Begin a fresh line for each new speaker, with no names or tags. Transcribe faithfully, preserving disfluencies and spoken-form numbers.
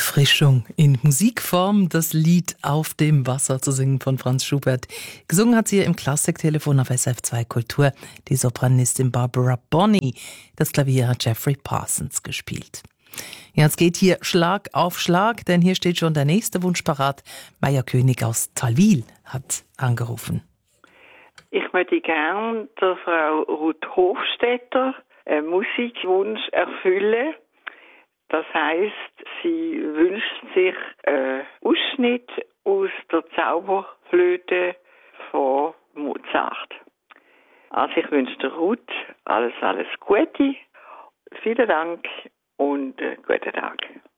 Erfrischung in Musikform, das Lied Auf dem Wasser zu singen von Franz Schubert. Gesungen hat sie im Klassiktelefon auf S F zwei Kultur die Sopranistin Barbara Bonney. Das Klavier hat Jeffrey Parsons gespielt. Ja, es geht hier Schlag auf Schlag, denn hier steht schon der nächste Wunsch parat. Meier König aus Talwil hat angerufen.
Ich möchte gerne der Frau Ruth Hofstetter einen Musikwunsch erfüllen. Das heisst, sie wünscht sich einen Ausschnitt aus der Zauberflöte von Mozart. Also ich wünsche der Ruth alles, alles Gute. Vielen Dank und äh, guten Tag.